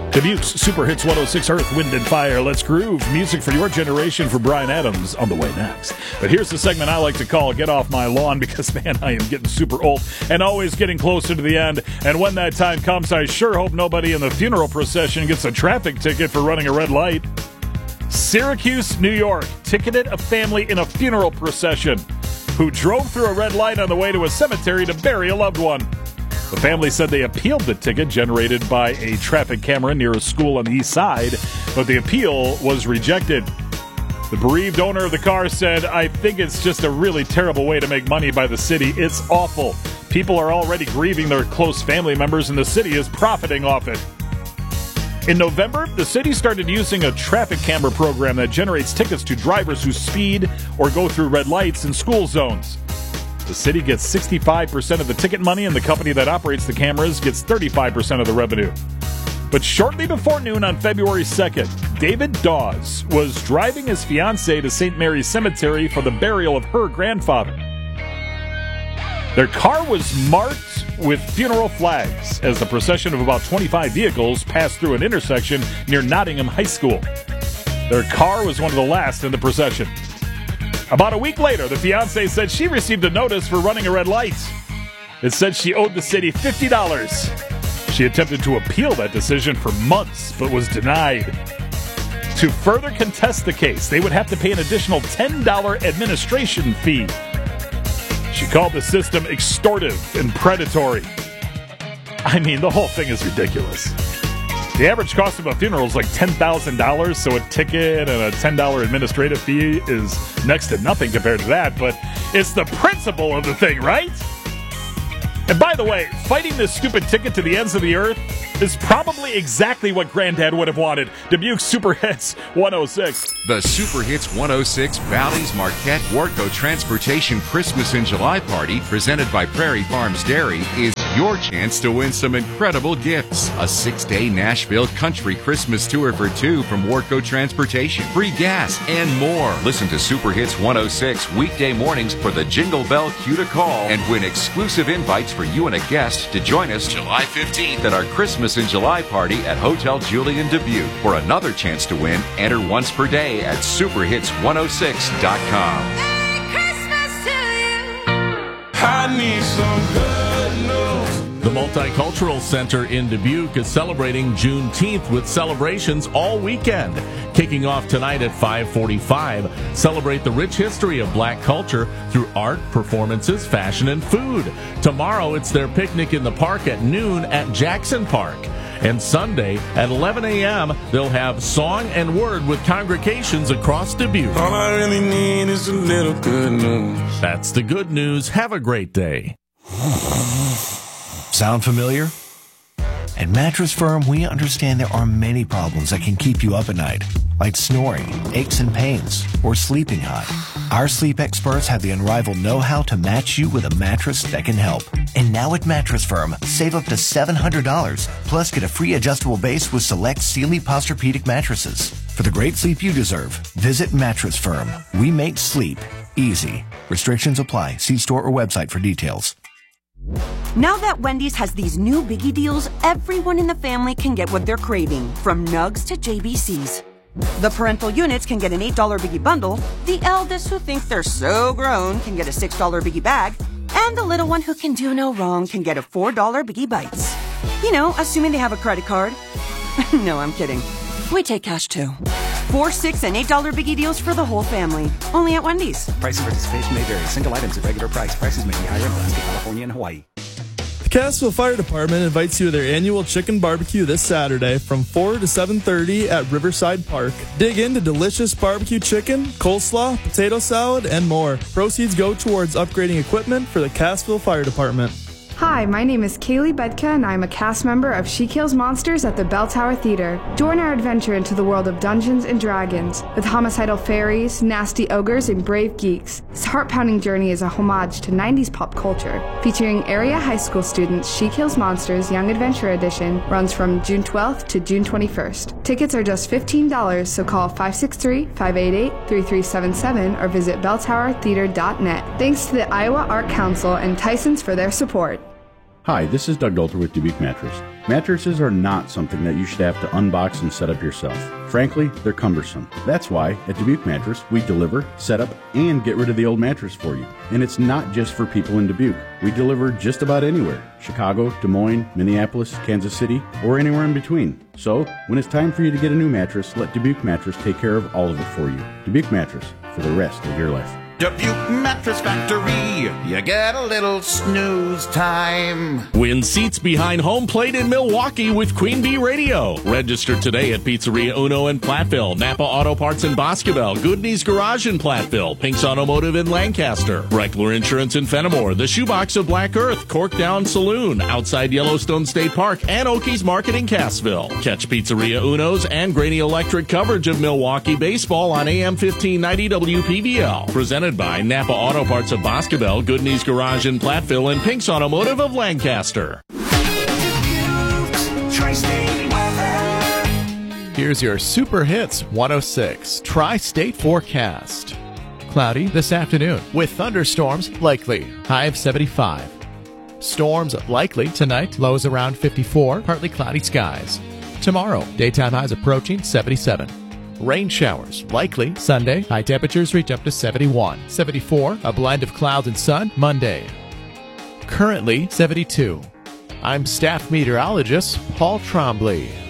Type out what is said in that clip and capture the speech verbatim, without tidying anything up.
Dubuque's Super Hits one oh six Earth, Wind and Fire. Let's groove. Music for your generation for Bryan Adams on the way next. But here's the segment I like to call Get Off My Lawn, because, man, I am getting super old and always getting closer to the end. And when that time comes, I sure hope nobody in the funeral procession gets a traffic ticket for running a red light. Syracuse, New York, ticketed a family in a funeral procession who drove through a red light on the way to a cemetery to bury a loved one. The family said they appealed the ticket generated by a traffic camera near a school on the east side, but the appeal was rejected. The bereaved owner of the car said, "I think it's just a really terrible way to make money by the city. It's awful. People are already grieving their close family members, and the city is profiting off it." In November, the city started using a traffic camera program that generates tickets to drivers who speed or go through red lights in school zones. The city gets sixty-five percent of the ticket money, and the company that operates the cameras gets thirty-five percent of the revenue. But shortly before noon on February second, David Dawes was driving his fiancée to Saint Mary's Cemetery for the burial of her grandfather. Their car was marked with funeral flags as the procession of about twenty-five vehicles passed through an intersection near Nottingham High School. Their car was one of the last in the procession. About a week later, the fiancée said she received a notice for running a red light. It said she owed the city fifty dollars. She attempted to appeal that decision for months, but was denied. To further contest the case, they would have to pay an additional ten dollars administration fee. She called the system extortive and predatory. I mean, the whole thing is ridiculous. The average cost of a funeral is like ten thousand dollars, so a ticket and a ten dollars administrative fee is next to nothing compared to that, but it's the principle of the thing, right? And by the way, fighting this stupid ticket to the ends of the earth is probably exactly what Granddad would have wanted. Dubuque Super Hits one oh six. The Super Hits one oh six Bally's Marquette Warco Transportation Christmas in July Party, presented by Prairie Farms Dairy, is your chance to win some incredible gifts. A six-day Nashville country Christmas tour for two from Warco Transportation, free gas, and more. Listen to Super Hits one oh six weekday mornings for the Jingle Bell cue to call and win exclusive invites for you and a guest to join us July fifteenth at our Christmas in July party at Hotel Julian Dubuque. For another chance to win, enter once per day at super hits one oh six dot com. Merry Christmas to you. I need some good news. The Multicultural Center in Dubuque is celebrating Juneteenth with celebrations all weekend. Kicking off tonight at five forty-five, celebrate the rich history of black culture through art, performances, fashion, and food. Tomorrow, it's their picnic in the park at noon at Jackson Park. And Sunday at eleven a.m., they'll have song and word with congregations across Dubuque. All I really need is a little good news. That's the good news. Have a great day. Sound familiar? At Mattress Firm, we understand there are many problems that can keep you up at night, like snoring, aches and pains, or sleeping hot. Our sleep experts have the unrivaled know-how to match you with a mattress that can help. And now at Mattress Firm, save up to seven hundred dollars, plus get a free adjustable base with select Sealy Posturepedic mattresses. For the great sleep you deserve, visit Mattress Firm. We make sleep easy. Restrictions apply. See store or website for details. Now that Wendy's has these new biggie deals, everyone in the family can get what they're craving, from nugs to J B Cs. The parental units can get an eight dollar biggie bundle, the eldest who thinks they're so grown can get a six dollar biggie bag, and the little one who can do no wrong can get a four dollar biggie bites. You know, assuming they have a credit card. No, I'm kidding. We take cash too. Four, six, and eight dollar biggie deals for the whole family. Only at Wendy's. Price and participation may vary. Single items at regular price. Prices may be higher in Alaska, California, and Hawaii. The Cassville Fire Department invites you to their annual chicken barbecue this Saturday from four to seven thirty at Riverside Park. Dig into delicious barbecue chicken, coleslaw, potato salad, and more. Proceeds go towards upgrading equipment for the Cassville Fire Department. Hi, my name is Kaylee Bedka, and I'm a cast member of She Kills Monsters at the Bell Tower Theater. Join our adventure into the world of Dungeons and Dragons, with homicidal fairies, nasty ogres, and brave geeks. This heart-pounding journey is a homage to nineties pop culture. Featuring area high school students, She Kills Monsters Young Adventure Edition runs from June twelfth to June twenty-first. Tickets are just fifteen dollars, so call five six three, five eight eight, three three seven seven or visit bell tower theater dot net. Thanks to the Iowa Art Council and Tyson's for their support. Hi, this is Doug Dolter with Dubuque Mattress. Mattresses are not something that you should have to unbox and set up yourself. Frankly, they're cumbersome. That's why at Dubuque Mattress, we deliver, set up, and get rid of the old mattress for you. And it's not just for people in Dubuque. We deliver just about anywhere. Chicago, Des Moines, Minneapolis, Kansas City, or anywhere in between. So, when it's time for you to get a new mattress, let Dubuque Mattress take care of all of it for you. Dubuque Mattress, for the rest of your life. Dubuque Mattress Factory, you get a little snooze time. Win seats behind home plate in Milwaukee with Queen Bee Radio. Register today at Pizzeria Uno in Platteville, Napa Auto Parts in Boscoville, Goodney's Garage in Platteville, Pink's Automotive in Lancaster, Reckler Insurance in Fenimore, The Shoebox of Black Earth, Cork Down Saloon, outside Yellowstone State Park, and Okies Market in Cassville. Catch Pizzeria Uno's and Graney Electric coverage of Milwaukee baseball on A M fifteen ninety W P V L. Presented by Napa Auto Parts of Boscoville, Goodney's Garage in Platteville, and Pink's Automotive of Lancaster. Here's your Super Hits one oh six Tri-State forecast. Cloudy this afternoon with thunderstorms likely, high of seventy-five. Storms likely tonight, lows around fifty-four, partly cloudy skies. Tomorrow, daytime highs approaching seventy-seven. Rain showers likely Sunday, high temperatures reach up to seventy-one. seventy-four, a blend of clouds and sun Monday. Currently seventy-two. I'm staff meteorologist Paul Trombley.